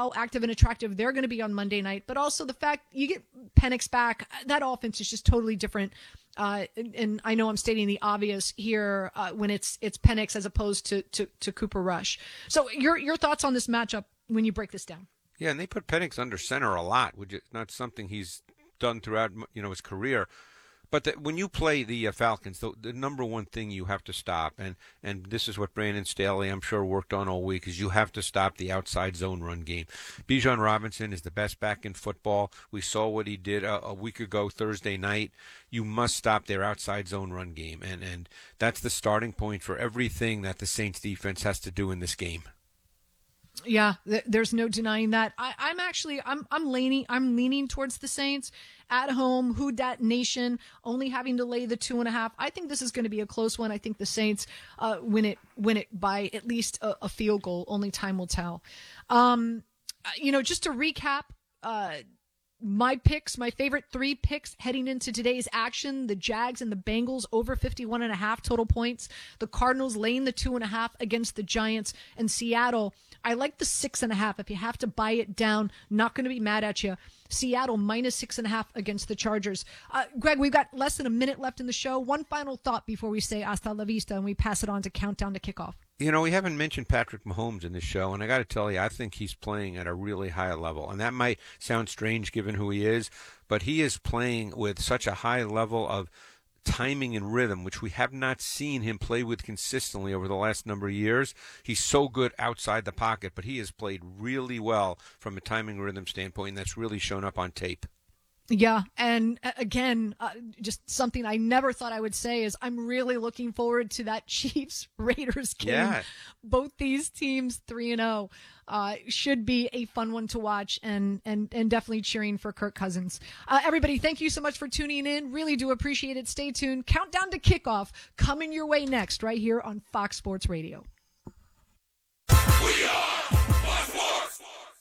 how active and attractive they're going to be on Monday night, but also the fact you get Penix back, that offense is just totally different. And I know I'm stating the obvious here when it's Penix as opposed to Cooper Rush. So your thoughts on this matchup when you break this down? Yeah, and they put Penix under center a lot, which is not something he's done throughout his career. But when you play the Falcons, the number one thing you have to stop, and this is what Brandon Staley, I'm sure, worked on all week, is you have to stop the outside zone run game. Bijan Robinson is the best back in football. We saw what he did a week ago Thursday night. You must stop their outside zone run game, and that's the starting point for everything that the Saints defense has to do in this game. Yeah, there's no denying that. I'm leaning towards the Saints at home. Who Dat Nation only having to lay the 2.5. I think this is going to be a close one. I think the Saints win it by at least a field goal. Only time will tell. Just to recap, my picks, my favorite 3 picks heading into today's action: the Jags and the Bengals over 51.5 total points, the Cardinals laying the 2.5 against the Giants, and Seattle. I like the 6.5. If you have to buy it down, not going to be mad at you. Seattle minus 6.5 against the Chargers. Greg, we've got less than a minute left in the show. One final thought before we say hasta la vista and we pass it on to countdown to kickoff. We haven't mentioned Patrick Mahomes in this show, and I got to tell you, I think he's playing at a really high level. And that might sound strange given who he is, but he is playing with such a high level of timing and rhythm, which we have not seen him play with consistently over the last number of years. He's so good outside the pocket, but he has played really well from a timing rhythm standpoint, and that's really shown up on tape. Yeah, and again, just something I never thought I would say is I'm really looking forward to that Chiefs-Raiders game. Yeah. Both these teams 3-0 should be a fun one to watch, and definitely cheering for Kirk Cousins. Everybody, thank you so much for tuning in. Really do appreciate it. Stay tuned. Countdown to kickoff coming your way next right here on Fox Sports Radio. We are Fox Sports.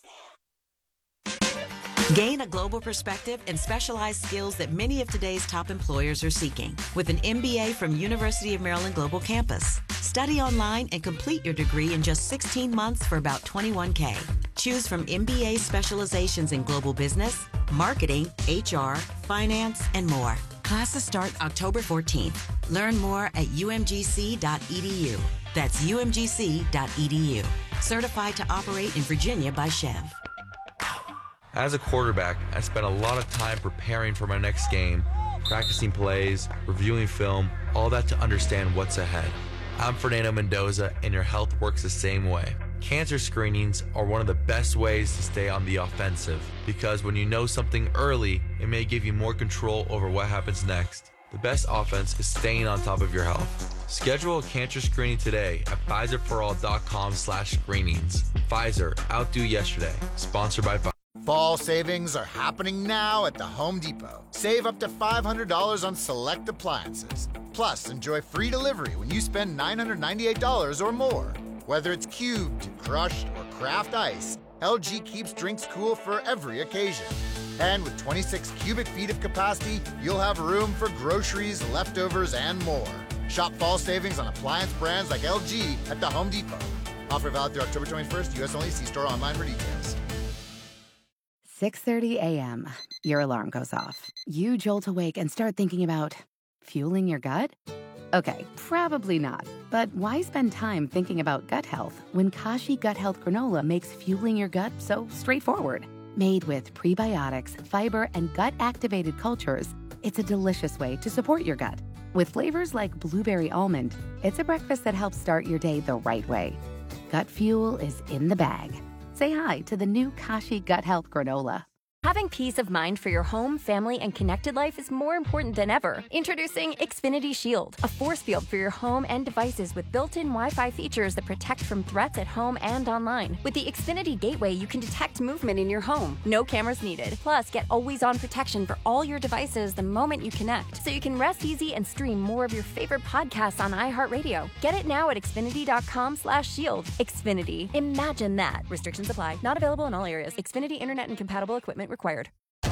Gain a global perspective and specialized skills that many of today's top employers are seeking with an MBA from University of Maryland Global Campus. Study online and complete your degree in just 16 months for about $21K. Choose from MBA specializations in global business, marketing, HR, finance, and more. Classes start October 14th. Learn more at umgc.edu. That's umgc.edu. Certified to operate in Virginia by Chev. As a quarterback, I spent a lot of time preparing for my next game, practicing plays, reviewing film, all that to understand what's ahead. I'm Fernando Mendoza, and your health works the same way. Cancer screenings are one of the best ways to stay on the offensive, because when you know something early, it may give you more control over what happens next. The best offense is staying on top of your health. Schedule a cancer screening today at Pfizerforall.com/screenings. Pfizer, outdo yesterday. Sponsored by Pfizer. Fall savings are happening now at the Home Depot. Save up to $500 on select appliances. Plus, enjoy free delivery when you spend $998 or more. Whether it's cubed, crushed, or craft ice, LG keeps drinks cool for every occasion. And with 26 cubic feet of capacity, you'll have room for groceries, leftovers, and more. Shop fall savings on appliance brands like LG at the Home Depot. Offer valid through October 21st, U.S. only. See store online for details. 6:30 a.m. Your alarm goes off. You jolt awake and start thinking about fueling your gut? Okay, probably not. But why spend time thinking about gut health when Kashi Gut Health Granola makes fueling your gut so straightforward? Made with prebiotics, fiber, and gut-activated cultures, it's a delicious way to support your gut. With flavors like blueberry almond, it's a breakfast that helps start your day the right way. Gut fuel is in the bag. Say hi to the new Kashi Gut Health Granola. Having peace of mind for your home, family, and connected life is more important than ever. Introducing Xfinity Shield, a force field for your home and devices with built-in Wi-Fi features that protect from threats at home and online. With the Xfinity Gateway, you can detect movement in your home. No cameras needed. Plus, get always-on protection for all your devices the moment you connect, so you can rest easy and stream more of your favorite podcasts on iHeartRadio. Get it now at Xfinity.com/shield. Xfinity. Imagine that. Restrictions apply. Not available in all areas. Xfinity Internet and compatible equipment required.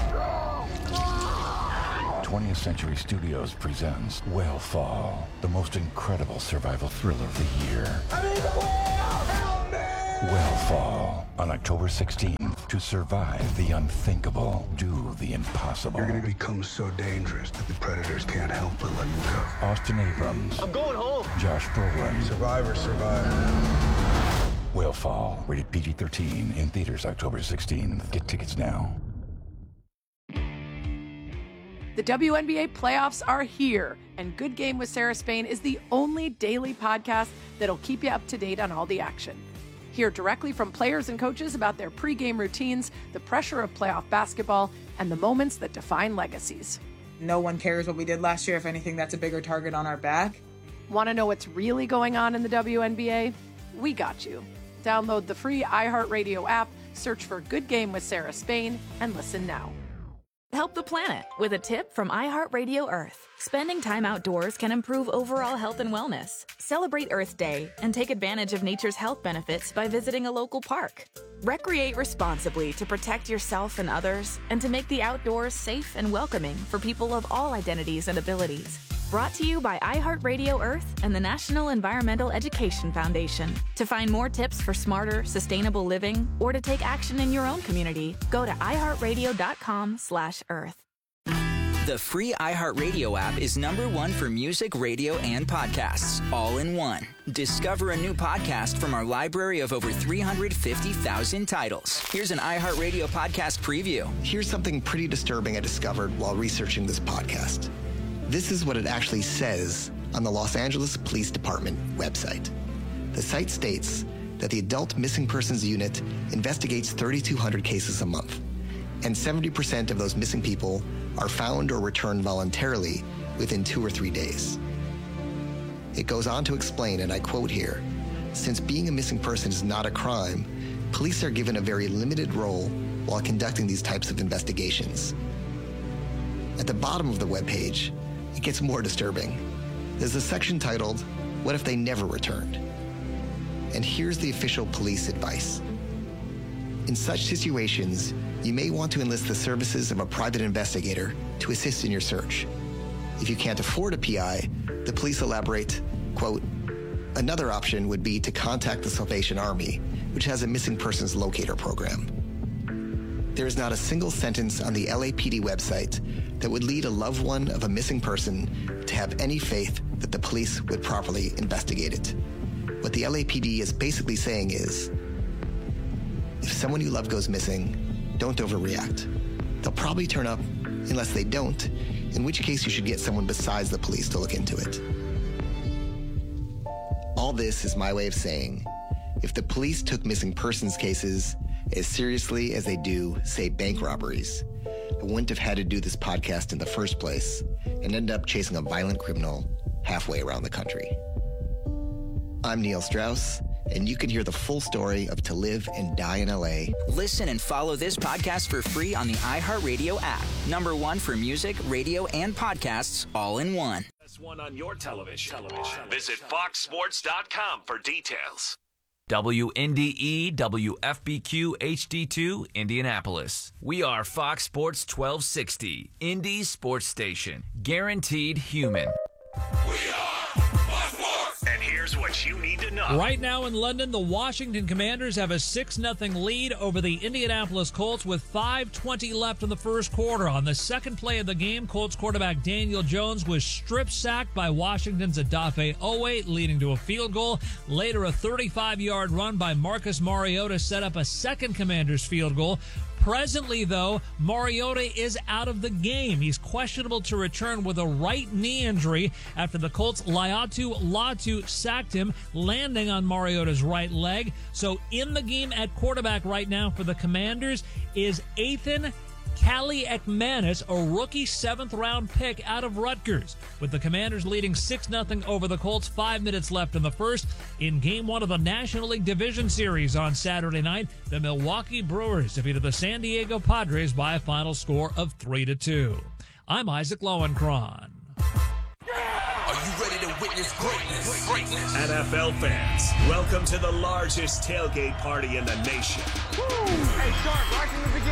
20th Century Studios presents Whale Fall, the most incredible survival thriller of the year. I need the whale! Help me! Will fall on October 16th. To survive the unthinkable, do the impossible. You're going to become so dangerous that the predators can't help but let you go. Austin Abrams. I'm going home. Josh Brolin. Survivor, survivor. Will fall. Rated PG-13 in theaters October 16th. Get tickets now. The WNBA playoffs are here, and Good Game with Sarah Spain is the only daily podcast that'll keep you up to date on all the action. Hear directly from players and coaches about their pregame routines, the pressure of playoff basketball, and the moments that define legacies. No one cares what we did last year. If anything, that's a bigger target on our back. Want to know what's really going on in the WNBA? We got you. Download the free iHeartRadio app, search for Good Game with Sarah Spain, and listen now. Help the planet with a tip from iHeartRadio Earth. Spending time outdoors can improve overall health and wellness. Celebrate Earth Day and take advantage of nature's health benefits by visiting a local park. Recreate responsibly to protect yourself and others and to make the outdoors safe and welcoming for people of all identities and abilities. Brought to you by iHeartRadio Earth and the National Environmental Education Foundation. To find more tips for smarter, sustainable living or to take action in your own community, go to iHeartRadio.com/Earth. The free iHeartRadio app is #1 for music, radio, and podcasts, all in one. Discover a new podcast from our library of over 350,000 titles. Here's an iHeartRadio podcast preview. Here's something pretty disturbing I discovered while researching this podcast. This is what it actually says on the Los Angeles Police Department website. The site states that the Adult Missing Persons Unit investigates 3,200 cases a month, and 70% of those missing people are found or returned voluntarily within 2 or 3 days. It goes on to explain, and I quote here, since being a missing person is not a crime, police are given a very limited role while conducting these types of investigations. At the bottom of the webpage, it gets more disturbing. There's a section titled, What If They Never Returned? And here's the official police advice. In such situations, you may want to enlist the services of a private investigator to assist in your search. If you can't afford a PI, the police elaborate, quote, another option would be to contact the Salvation Army, which has a missing persons locator program. There is not a single sentence on the LAPD website that would lead a loved one of a missing person to have any faith that the police would properly investigate it. What the LAPD is basically saying is, if someone you love goes missing, don't overreact. They'll probably turn up unless they don't, in which case you should get someone besides the police to look into it. All this is my way of saying, if the police took missing persons cases as seriously as they do, say, bank robberies, I wouldn't have had to do this podcast in the first place and end up chasing a violent criminal halfway around the country. I'm Neil Strauss, and you can hear the full story of To Live and Die in LA. Listen and follow this podcast for free on the iHeartRadio app. #1 for music, radio, and podcasts, all in one. Best one on your television. Visit foxsports.com for details. WNDE WFBQ HD2 Indianapolis. We are Fox Sports 1260, Indy Sports Station. Guaranteed human. And here's what you need to know. Right now in London, the Washington Commanders have a 6-0 lead over the Indianapolis Colts with 5:20 left in the first quarter. On the second play of the game, Colts quarterback Daniel Jones was strip-sacked by Washington's Odafe Oweh, leading to a field goal. Later, a 35-yard run by Marcus Mariota set up a second Commanders field goal. Presently, though, Mariota is out of the game. He's questionable to return with a right knee injury after the Colts' Laiatu Latu sacked him, landing on Mariota's right leg. So in the game at quarterback right now for the Commanders is Ethan Kaliakmanis, a rookie 7th-round pick out of Rutgers. With the Commanders leading 6-0 over the Colts, 5 minutes left in the first. In Game 1 of the National League Division Series on Saturday night, the Milwaukee Brewers defeated the San Diego Padres by a final score of 3-2. I'm Isaac Lowenkron. Are you ready to witness greatness? NFL fans, welcome to the largest tailgate party in the nation. Woo! Hey, Sharp, right from the beginning,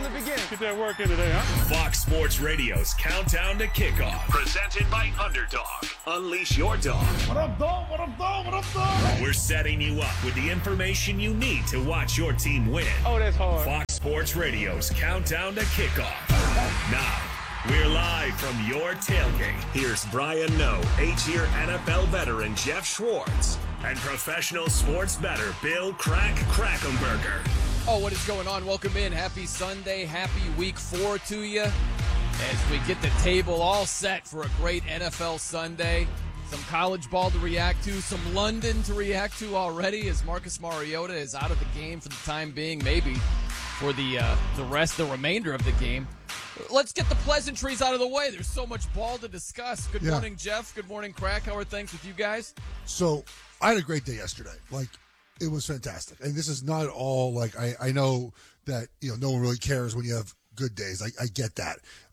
the beginning. Get that work in today, huh? Fox Sports Radio's Countdown to Kickoff. Presented by Underdog. Unleash your dog. What up, dog? What up, dog? What up, dog? We're setting you up with the information you need to watch your team win. Oh, that's hard. Fox Sports Radio's Countdown to Kickoff. Now, we're live from your tailgate. Here's Brian Noe, 8-year NFL veteran Jeff Schwartz, and professional sports bettor Bill Crack Krackomberger. Oh, what is going on? Welcome in. Happy Sunday. Happy Week 4 to you as we get the table all set for a great NFL Sunday. Some college ball to react to, some London to react to already as Marcus Mariota is out of the game for the time being, maybe for the remainder of the game. Let's get the pleasantries out of the way. There's so much ball to discuss. Good morning, Jeff. Good morning, Crack. How are things with you guys? So I had a great day yesterday. It was fantastic. And this is not all I know that, no one really cares when you have good days. I get that.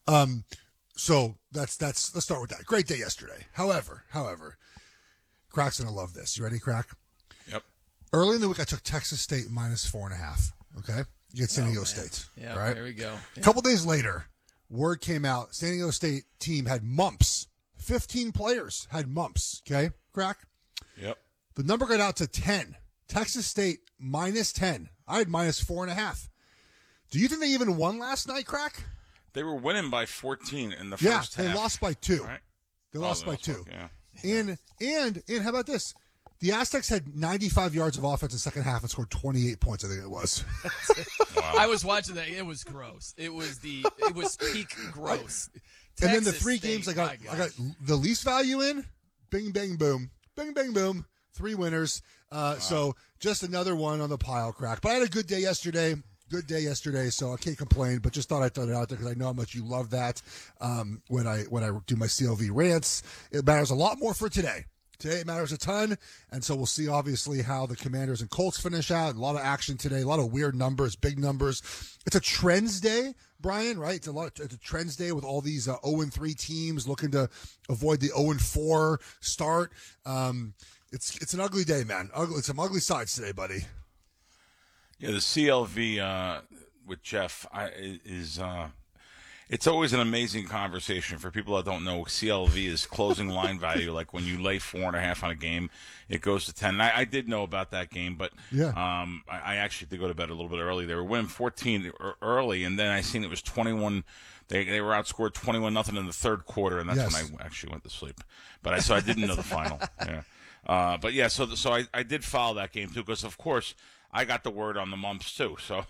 So let's start with that. Great day yesterday. However, Crack's going to love this. You ready, Crack? Yep. Early in the week, I took Texas State minus 4.5. Okay. You get San Diego State. Yeah, right? There we go. Yeah. A couple days later, word came out. San Diego State team had mumps. 15 players had mumps. Okay, Crack? Yep. The number got out to 10. Texas State minus 10. I had minus 4.5. Do you think they even won last night, Crack? They were winning by 14 in the first half. Yeah, they lost by 2. Right? They lost by 2. Yeah. And how about this? The Aztecs had 95 yards of offense in the second half and scored 28 points, I think it was. Wow. I was watching that. It was gross. It was peak gross. And then the 3 games I got the least value in, bing, bang, boom. Bing, bang, boom. 3 winners. Wow. So just another one on the pile, Crack. But I had a good day yesterday. So I can't complain, but just thought I'd throw it out there because I know how much you love that when I do my CLV rants. It matters a lot more for today. Today it matters a ton, and so we'll see, obviously, how the Commanders and Colts finish out. A lot of action today, a lot of weird numbers, big numbers. It's a trends day, Brian, right? It's a trends day with all these 0-3 teams looking to avoid the 0-4 start. It's an ugly day, man. It's some ugly sides today, buddy. Yeah, the CLV with Jeff is it's always an amazing conversation. For people that don't know, CLV is closing line value. Like when you lay 4.5 on a game, it goes to 10. And I did know about that game, but I actually did go to bed a little bit early. They were winning 14 early, and then I seen it was 21. They were outscored 21-0 in the third quarter, and that's when I actually went to sleep. But so I didn't know the final. Yeah. But yeah, so I did follow that game too, because of course I got the word on the mumps too. So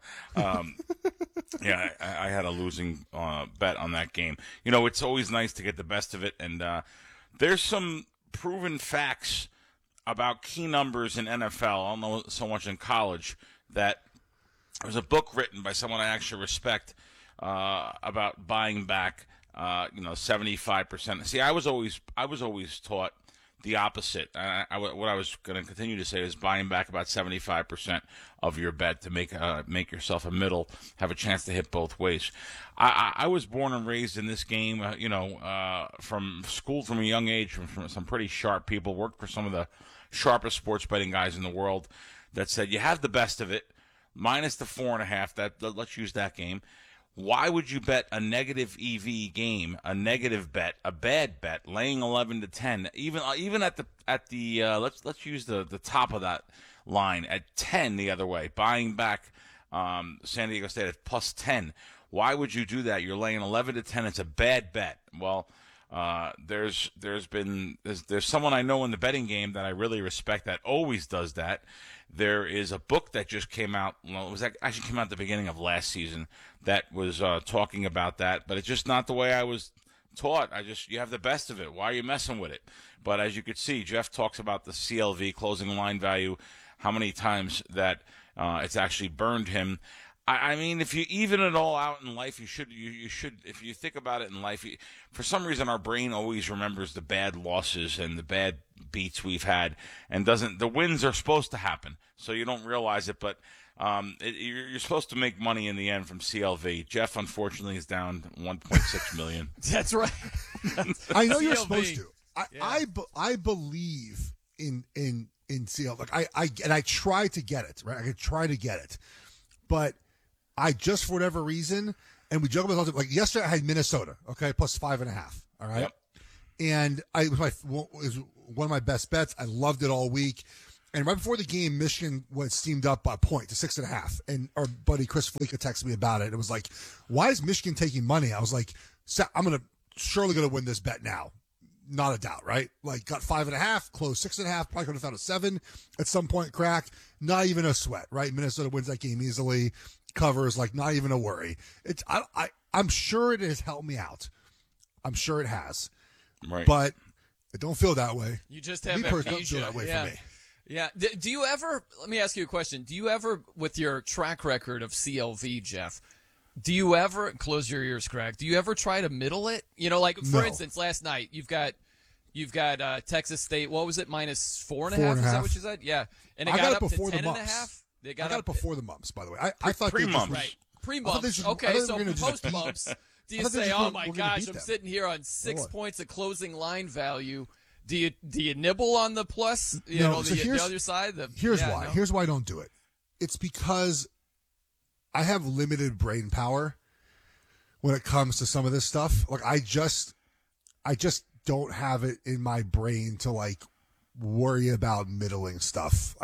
yeah, I had a losing bet on that game. It's always nice to get the best of it, and there's some proven facts about key numbers in NFL. I don't know so much in college. That there's a book written by someone I actually respect about buying back 75%. See, I was always taught the opposite. What I was going to continue to say is buying back about 75% of your bet to make yourself a middle, have a chance to hit both ways. I was born and raised in this game, from school from a young age, from some pretty sharp people, worked for some of the sharpest sports betting guys in the world that said, you have the best of it, minus the 4.5, let's use that game. Why would you bet a negative EV game, a negative bet, a bad bet, laying 11 to 10, even at the let's use the top of that line at 10 the other way, buying back San Diego State at plus 10. Why would you do that? You're laying 11 to 10. It's a bad bet. Well, there's someone I know in the betting game that I really respect that always does that. There is a book that just came out. Well, it actually came out at the beginning of last season that was talking about that, but it's just not the way I was taught. You have the best of it. Why are you messing with it? But as you could see, Jeff talks about the CLV closing line value, how many times that it's actually burned him. I mean, if you even it all out in life, you should. If you think about it in life, for some reason, our brain always remembers the bad losses and the bad beats we've had, and doesn't. The wins are supposed to happen, so you don't realize it. But you're supposed to make money in the end from CLV. Jeff, unfortunately, is down $1.6 million. That's right. I know you're supposed to. I believe in CLV. Like I try to get it right. I try to get it, but I just, for whatever reason, and we joke about it, like yesterday I had Minnesota, okay, plus 5.5, all right? Yep. And it was one of my best bets. I loved it all week. And right before the game, Michigan steamed up a point to 6.5. And our buddy Chris Fleeka texted me about it. It was like, why is Michigan taking money? I was like, I'm surely going to win this bet now. Not a doubt, right? Like, got 5.5, closed 6.5, probably could have found a 7 at some point, crack. Not even a sweat, right? Minnesota wins that game easily, covers, like, not even a worry. I'm sure it has helped me out. I'm sure it has. Right. But it don't feel that way. You just have amnesia. Don't feel that way for me. Yeah. Do you ever, let me ask you a question. Do you ever, with your track record of CLV, Jeff, do you ever, close your ears, Craig, do you ever try to middle it? You know, like, for instance, last night, you've got Texas State, what was it, minus 4.5? Is that what you said? Yeah. And it got up to 10.5? I got it before the mumps, by the way. I thought pre-mumps. Right. Pre-mumps. Okay, so post-mumps, do you say, oh, my gosh, I'm sitting here on 6 points of closing line value. Do you nibble on the plus? The other side? Here's why. No. Here's why I don't do it. It's because I have limited brain power when it comes to some of this stuff. Like, I just don't have it in my brain to, like, worry about middling stuff.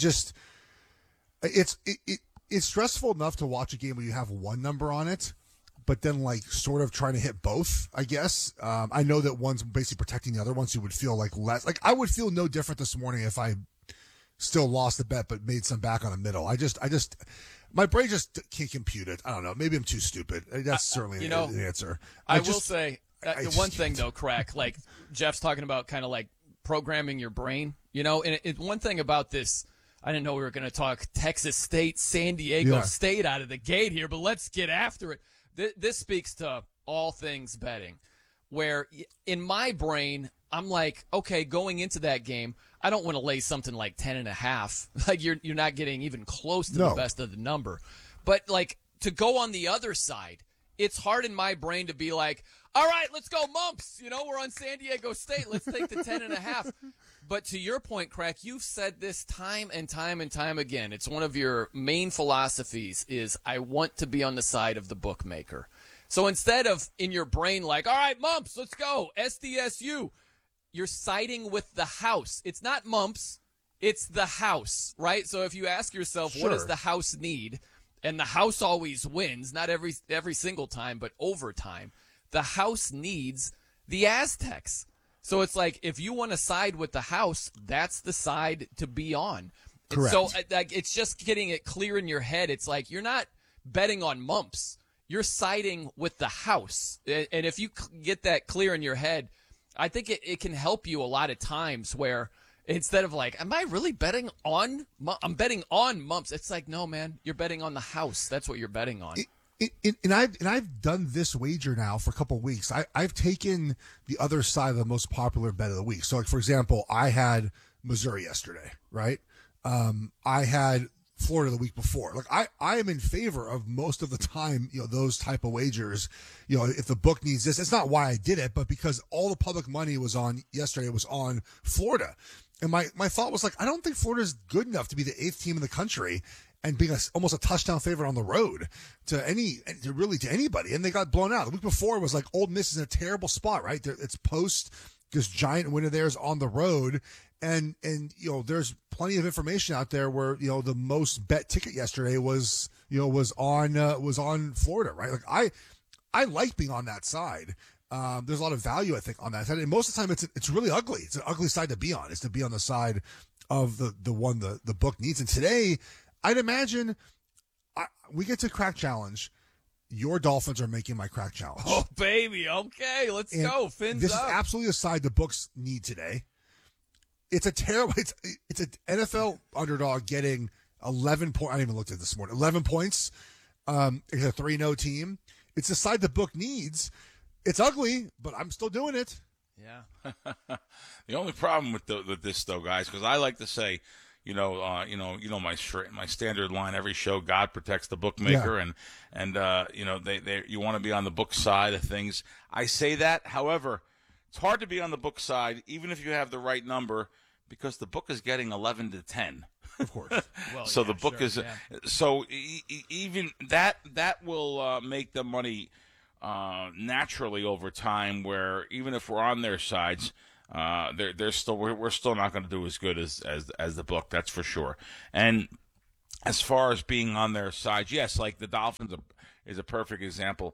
It's stressful enough to watch a game where you have one number on it, but then, like, sort of trying to hit both, I guess. I know that one's basically protecting the other one, so you would feel like less. Like, I would feel no different this morning if I still lost the bet but made some back on the middle. My brain just can't compute it. I don't know. Maybe I'm too stupid. That's certainly the answer. I will say, the one thing, though, Crack, like Jeff's talking about kind of like programming your brain, you know, and one thing about this, I didn't know we were going to talk Texas State, San Diego State out of the gate here, but let's get after it. This speaks to all things betting, where in my brain, I'm like, okay, going into that game, I don't want to lay something like 10.5. Like, you're not getting even close to the best of the number. But, like, to go on the other side, it's hard in my brain to be like, all right, let's go Mumps. You know, we're on San Diego State. Let's take the 10.5. But to your point, Crack, you've said this time and time and time again. It's one of your main philosophies is I want to be on the side of the bookmaker. So instead of in your brain like, all right, Mumps, let's go, SDSU, you're siding with the house. It's not Mumps, it's the house, right? So if you ask yourself, what does the house need? And the house always wins, not every single time, but over time. The house needs the Aztecs. So it's like, if you want to side with the house, that's the side to be on. Correct. And so like, it's just getting it clear in your head. It's like, you're not betting on Mumps. You're siding with the house. And if you get that clear in your head, I think it can help you a lot of times where instead of like, am I really betting on? I'm betting on Mumps. It's like, no, man, you're betting on the house. That's what you're betting on. And I've done this wager now for a couple of weeks. I've taken the other side of the most popular bet of the week. So, like, for example, I had Missouri yesterday, right? I had Florida the week before. Like, I am in favor of most of the time, you know, those type of wagers. You know, if the book needs this, it's not why I did it, but because all the public money was on yesterday was on Florida. And my thought was like, I don't think Florida's good enough to be the 8th team in the country and being almost a touchdown favorite on the road to anybody. And they got blown out. The week before it was like Ole Miss is in a terrible spot, right? It's post this giant win of theirs on the road. And you know, there's plenty of information out there where, you know, the most bet ticket yesterday was on Florida, right? Like I like being on that side. There's a lot of value, I think, on that side. And most of the time it's really ugly. It's an ugly side to be on, is to be on the side of the one the book needs. And today, I'd imagine we get to Crack Challenge. Your Dolphins are making my Crack Challenge. Oh, baby. Okay, let's go. Fins this up. Is absolutely a side the books need today. It's a terrible. It's an NFL underdog getting 11 points. I didn't even looked at this morning. 11 points. It's a 3-0 team. It's a side the book needs. It's ugly, but I'm still doing it. Yeah. The only problem with this, though, guys, because I like to say, my standard line every show: God protects the bookmaker, and you want to be on the book side of things. I say that, however, it's hard to be on the book side even if you have the right number, because the book is getting 11 to 10. Of course. Well, so the book is so even that will make the money naturally over time. Where even if we're on their sides, we're still not going to do as good as the book. That's for sure. And as far as being on their side, yes, like the Dolphins is a perfect example.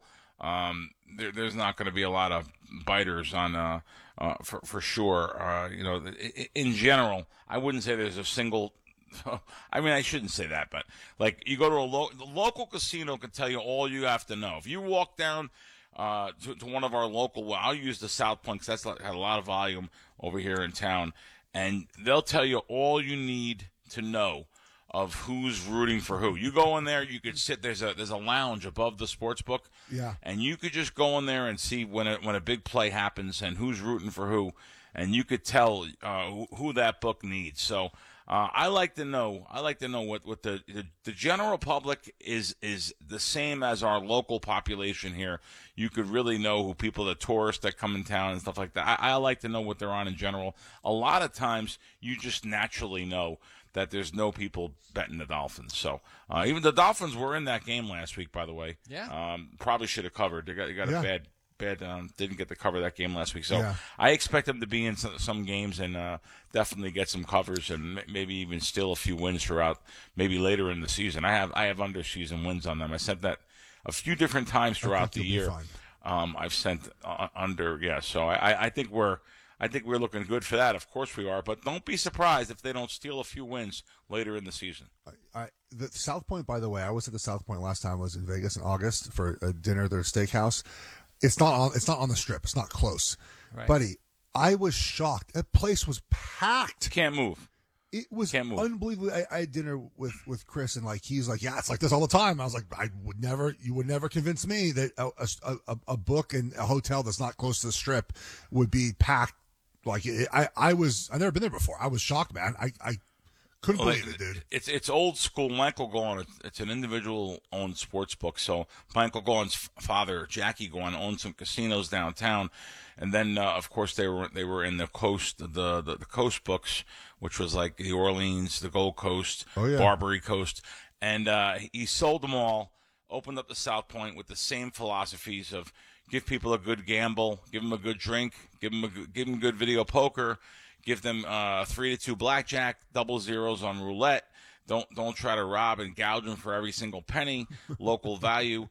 There's not going to be a lot of biters on for sure. In general, I wouldn't say there's a single. I mean, I shouldn't say that, but like you go to the local casino can tell you all you have to know. If you walk down to one of our local, I'll use the South Point because that's had a lot of volume over here in town, and they'll tell you all you need to know of who's rooting for who. You go in there, you could sit. There's a lounge above the sports book, and you could just go in there and see when a big play happens and who's rooting for who, and you could tell who that book needs. So. I like to know what the general public is the same as our local population here. You could really know who the tourists that come in town and stuff like that. I like to know what they're on in general. A lot of times you just naturally know that there's no people betting the Dolphins. So even the Dolphins were in that game last week, by the way. Yeah. Probably should have covered. They got a bad didn't get to cover that game last week. So I expect them to be in some games and definitely get some covers and maybe even steal a few wins throughout maybe later in the season. I have under-season wins on them. I said that a few different times throughout the year. I've sent under, so I think we're looking good for that. Of course we are, but don't be surprised if they don't steal a few wins later in the season. The South Point, by the way, I was at the South Point last time. I was in Vegas in August for a dinner at their steakhouse. It's not on the Strip. It's not close, buddy. I was shocked. That place was packed. Can't move. It was unbelievable. I had dinner with Chris, and he's like, yeah, it's like this all the time. I was like, you would never convince me that a book and a hotel that's not close to the Strip would be packed. I've never been there before. I was shocked, man. I couldn't believe it, dude. It's old school. Michael Golan, it's an individual-owned sports book. So Michael Golan's father, Jackie Golan, owned some casinos downtown, and then of course they were in the coast, the coast books, which was like the Orleans, the Gold Coast, Barbary Coast, and he sold them all. Opened up the South Point with the same philosophies of give people a good gamble, give them a good drink, give them good video poker. Give them 3-2 blackjack, double zeros on roulette. Don't try to rob and gouge them for every single penny. Local value.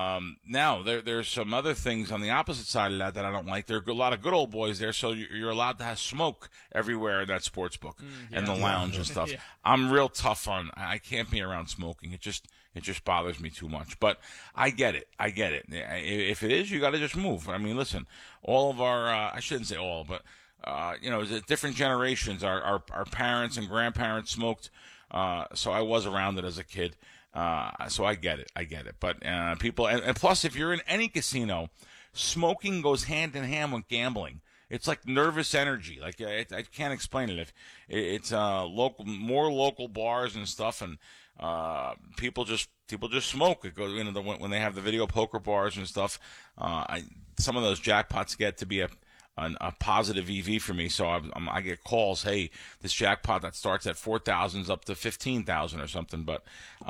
Now there's some other things on the opposite side of that I don't like. There are a lot of good old boys there, so you're allowed to have smoke everywhere in that sports book and the lounge and stuff. I'm real tough on. I can't be around smoking. It just bothers me too much. But I get it. If it is, you got to just move. I mean, listen, all of our I shouldn't say all, but. Different generations. Our parents and grandparents smoked, so I was around it as a kid. So I get it. But people, and plus, if you're in any casino, smoking goes hand in hand with gambling. It's like nervous energy. Like I can't explain it. If it's more local bars and stuff, and people just smoke. It goes when they have the video poker bars and stuff. Some of those jackpots get to be a positive EV for me, so I get calls. Hey, this jackpot that starts at 4,000 is up to 15,000 or something. But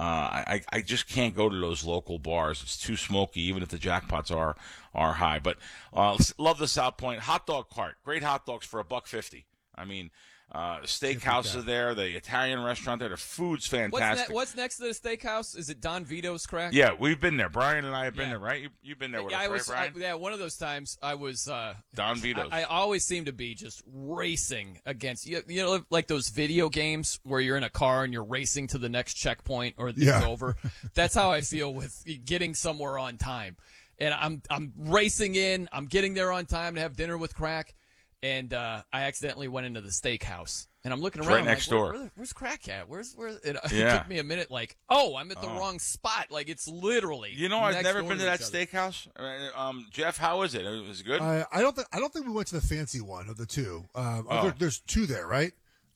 I just can't go to those local bars. It's too smoky, even if the jackpots are high. But love the South Point hot dog cart. Great hot dogs for $1.50. I mean. Steakhouse is there, the Italian restaurant there. The food's fantastic. What's next to the steakhouse? Is it Don Vito's Crack? Yeah, we've been there. Brian and I have been there, right? You've been there with us, right, Brian? One of those times I was Don Vito's. I always seem to be just racing against like those video games where you're in a car and you're racing to the next checkpoint or it's over. That's how I feel with getting somewhere on time. And I'm racing in. I'm getting there on time to have dinner with Crack. And I accidentally went into the steakhouse, and I'm looking around. Right next door. Where's Crack at? It took me a minute. I'm at the wrong spot. Like it's literally. I've never been to that steakhouse. Jeff, how is it? Was it good? I don't think we went to the fancy one of the two. There's two there, right?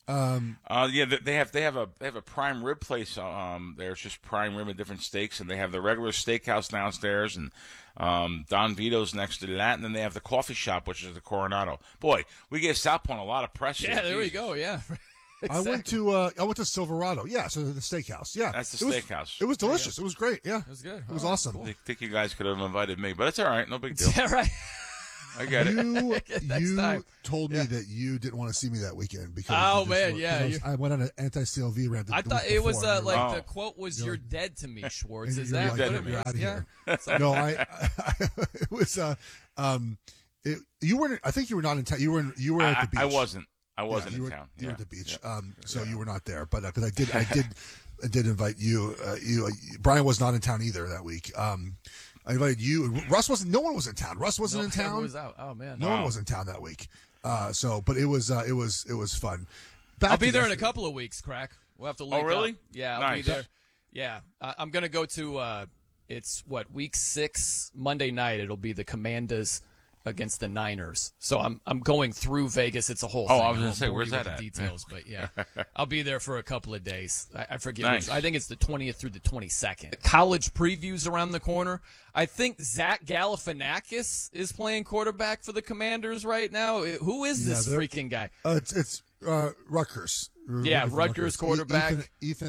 They have a prime rib place. There's just prime rib and different steaks, and they have the regular steakhouse downstairs, and Don Vito's next to that, and then they have the coffee shop, which is the Coronado. Boy, we gave South Point a lot of press. Yeah, there we go. Yeah. I went to Silverado. Yeah, so the steakhouse. Yeah, That's the steakhouse. It was delicious. It was great. Yeah, It was good. It was awesome. I think you guys could have invited me, but it's all right. No big deal. Yeah, right. I get it. You told me that you didn't want to see me that weekend because I went on an anti-CLV rant. I thought it was the quote was "You're dead to me, Schwartz." Is that you're what it you're was? out of here. Yeah. No, it was you weren't. I think you were not in town. You were at the beach. I wasn't. I wasn't in town. You were at the beach. So you were not there, but because I did invite you. Brian was not in town either that week. I invited you. Russ wasn't. No one was in town. Russ wasn't in town. Was out. Oh man. No one was in town that week. But it was fun. I'll be there in a couple of weeks. Crack. We'll have to link Oh really? up. Yeah, I'll nice. be there. Yeah, I'm gonna go to. It's week 6 Monday night. It'll be the Commanders against the Niners. So I'm going through Vegas. It's a whole thing. I was going to say, where's that at? Details, but yeah, I'll be there for a couple of days. I forget. Nice. I think it's the 20th through the 22nd. College previews around the corner. I think Zach Galifianakis is playing quarterback for the Commanders right now. Who is this freaking guy? It's Rutgers. Yeah, Rutgers quarterback. Ethan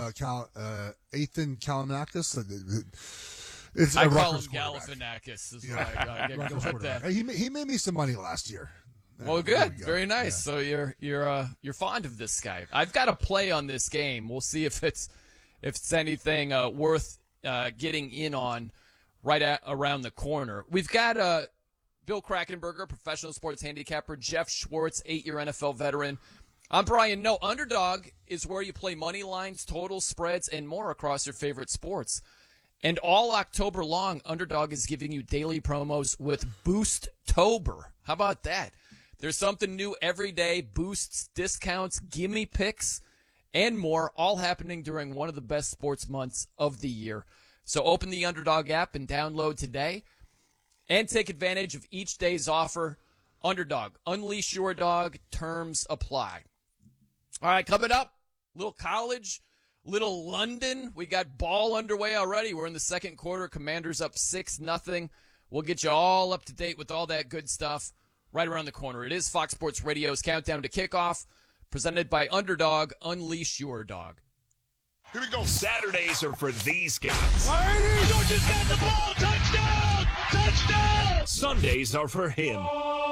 Kalimakis. I call him Galifianakis. Is what I go with that. He made me some money last year. Well, good, very nice. Yeah. So you're fond of this guy. I've got a play on this game. We'll see if it's anything worth getting in on around the corner. We've got Bill Krackenberger, professional sports handicapper, Jeff Schwartz, 8-year NFL veteran. I'm Brian. No, Underdog is where you play money lines, totals, spreads, and more across your favorite sports. And all October long, Underdog is giving you daily promos with Boost-tober. How about that? There's something new every day, boosts, discounts, gimme picks, and more, all happening during one of the best sports months of the year. So open the Underdog app and download today and take advantage of each day's offer. Underdog, unleash your dog, terms apply. All right, coming up, little college, little London. We got ball underway already. We're in the second quarter. Commanders up 6-0. We'll get you all up to date with all that good stuff right around the corner. It is Fox Sports Radio's Countdown to Kickoff, presented by Underdog. Unleash your dog. Here we go. Saturdays are for these guys. Just got the ball. Touchdown! Touchdown! Sundays are for him.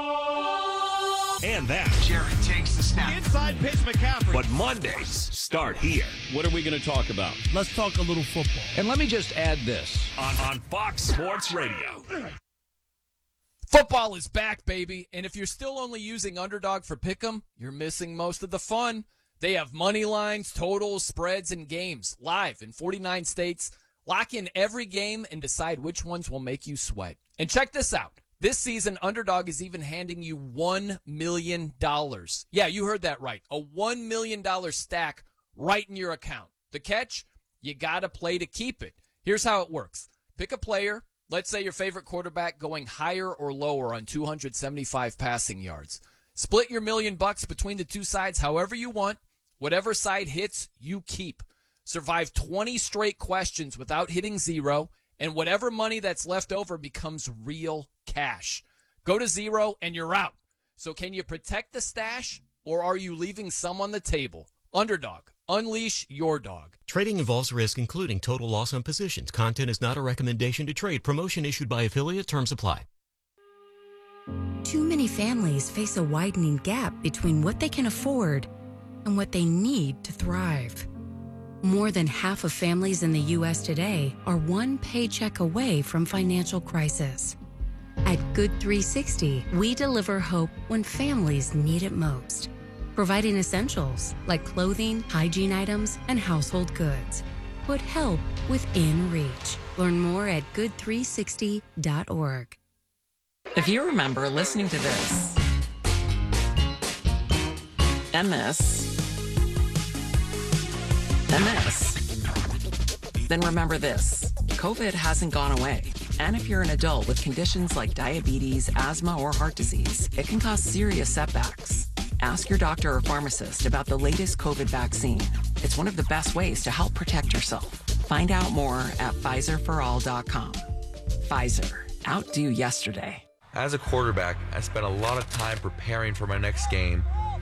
And that. Jerry takes the snap. Inside pitch, McCaffrey. But Mondays start here. What are we going to talk about? Let's talk a little football. And let me just add this. On Fox Sports Radio. Football is back, baby. And if you're still only using Underdog for Pick'em, you're missing most of the fun. They have money lines, totals, spreads, and games live in 49 states. Lock in every game and decide which ones will make you sweat. And check this out. This season, Underdog is even handing you $1 million. Yeah, you heard that right. A $1 million stack right in your account. The catch? You got to play to keep it. Here's how it works. Pick a player. Let's say your favorite quarterback going higher or lower on 275 passing yards. Split your $1 million between the two sides however you want. Whatever side hits, you keep. Survive 20 straight questions without hitting zero, and whatever money that's left over becomes real cash. Go to zero and you're out. So can you protect the stash, or are you leaving some on the table? Underdog. Unleash your dog. Trading involves risk, including total loss on positions. Content is not a recommendation to trade. Promotion issued by affiliate. Terms apply. Too many families face a widening gap between what they can afford and what they need to thrive. More than half of families in the U.S. today are one paycheck away from financial crisis. At Good 360, we deliver hope when families need it most, providing essentials like clothing, hygiene items, and household goods. Put help within reach. Learn more at good360.org. If you remember listening to this, MS, then remember this. COVID hasn't gone away. And if you're an adult with conditions like diabetes, asthma, or heart disease, it can cause serious setbacks. Ask your doctor or pharmacist about the latest COVID vaccine. It's one of the best ways to help protect yourself. Find out more at PfizerForAll.com. Pfizer. Outdo yesterday. As a quarterback, I spent a lot of time preparing for my next game,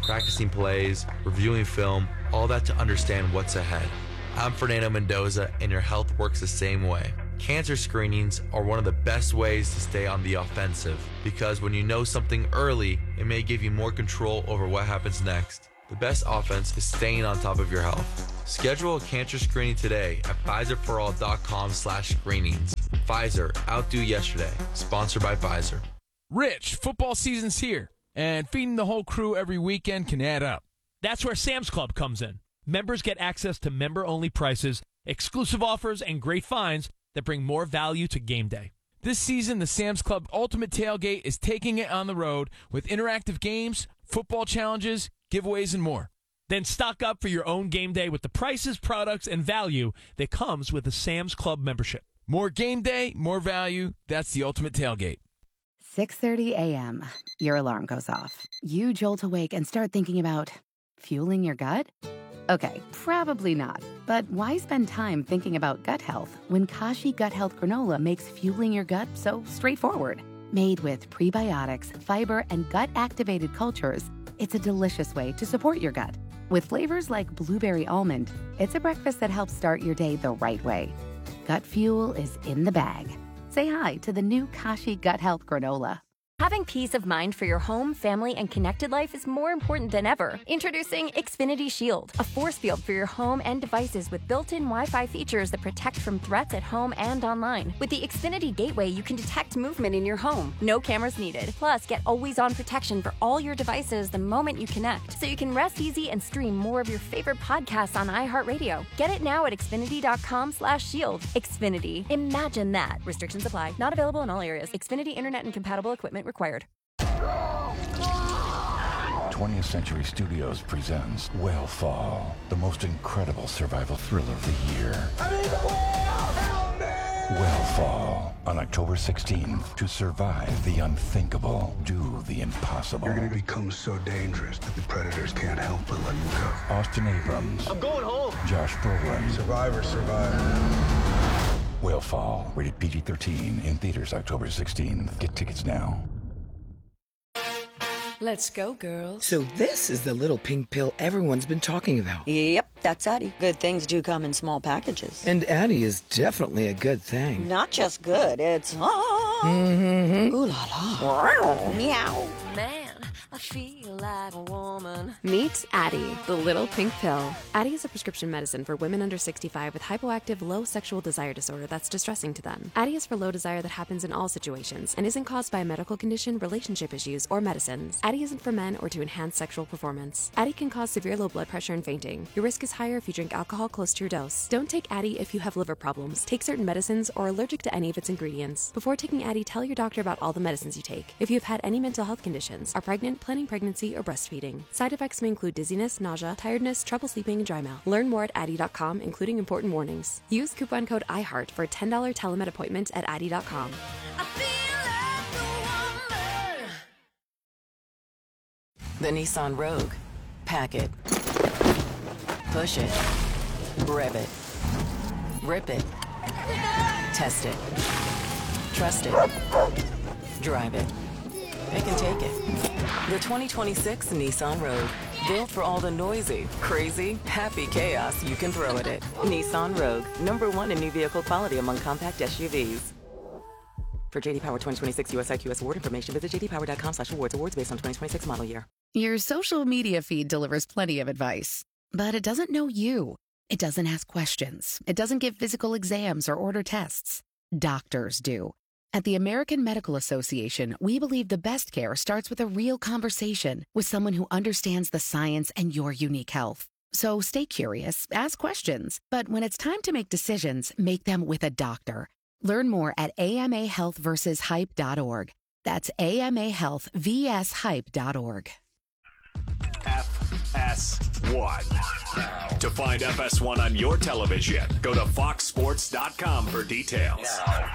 practicing plays, reviewing film, all that to understand what's ahead. I'm Fernando Mendoza, and your health works the same way. Cancer screenings are one of the best ways to stay on the offensive, because when you know something early, it may give you more control over what happens next. The best offense is staying on top of your health. Schedule a cancer screening today at PfizerForAll.com/screenings. Pfizer, outdo yesterday. Sponsored by Pfizer. Rich, football season's here, and feeding the whole crew every weekend can add up. That's where Sam's Club comes in. Members get access to member-only prices, exclusive offers, and great finds that bring more value to game day. This season, the Sam's Club Ultimate Tailgate is taking it on the road with interactive games, football challenges, giveaways, and more. Then stock up for your own game day with the prices, products, and value that comes with a Sam's Club membership. More game day, more value. That's the Ultimate Tailgate. 6:30 a.m. Your alarm goes off. You jolt awake and start thinking about fueling your gut? Okay, probably not. But why spend time thinking about gut health when Kashi Gut Health Granola makes fueling your gut so straightforward? Made with prebiotics, fiber, and gut-activated cultures, it's a delicious way to support your gut. With flavors like blueberry almond, it's a breakfast that helps start your day the right way. Gut fuel is in the bag. Say hi to the new Kashi Gut Health Granola. Having peace of mind for your home, family, and connected life is more important than ever. Introducing Xfinity Shield, a force field for your home and devices with built-in Wi-Fi features that protect from threats at home and online. With the Xfinity Gateway, you can detect movement in your home. No cameras needed. Plus, get always-on protection for all your devices the moment you connect, so you can rest easy and stream more of your favorite podcasts on iHeartRadio. Get it now at Xfinity.com/shield. Xfinity. Imagine that. Restrictions apply. Not available in all areas. Xfinity Internet and compatible equipment required. 20th Century Studios presents Whalefall, the most incredible survival thriller of the year. Whalefall, on October 16th. To survive the unthinkable, do the impossible. You're going to become so dangerous that the predators can't help but let you go. Austin Abrams. I'm going home. Josh Brolin. Survivor, survivor. Whalefall, rated PG-13, in theaters October 16th. Get tickets now. Let's go, girls. So this is the little pink pill everyone's been talking about. Yep, that's Addie. Good things do come in small packages. And Addie is definitely a good thing. Not just good, it's... Mm-hmm. Ooh la la. Meow. Man, I feel like a woman. Meet Addie, the little pink pill. Addie is a prescription medicine for women under 65 with hypoactive low sexual desire disorder that's distressing to them. Addie is for low desire that happens in all situations and isn't caused by a medical condition, relationship issues, or medicines. Addie isn't for men or to enhance sexual performance. Addie can cause severe low blood pressure and fainting. Your risk is higher if you drink alcohol close to your dose. Don't take Addie if you have liver problems, take certain medicines, or are allergic to any of its ingredients. Before taking Addie, tell your doctor about all the medicines you take. If you have had any mental health conditions, are pregnant, planning pregnancy, or breastfeeding. Side effects may include dizziness, nausea, tiredness, trouble sleeping, and dry mouth. Learn more at Addie.com, including important warnings. Use coupon code IHEART for a $10 telemed appointment at Addie.com. The Nissan Rogue. Pack it. Push it. Rev it. Rip it. Test it. Trust it. Drive it. It can take it. The 2026 Nissan Rogue. Built for all the noisy, crazy, happy chaos you can throw at it. Nissan Rogue. #1 in new vehicle quality among compact SUVs. For JD Power 2026 US IQS award information, visit jdpower.com/awards. Awards based on 2026 model year. Your social media feed delivers plenty of advice, but it doesn't know you. It doesn't ask questions. It doesn't give physical exams or order tests. Doctors do. At the American Medical Association, we believe the best care starts with a real conversation with someone who understands the science and your unique health. So stay curious, ask questions, but when it's time to make decisions, make them with a doctor. Learn more at amahealthversushype.org. That's amahealthvshype.org. FS1. To find FS1 on your television, go to foxsports.com for details.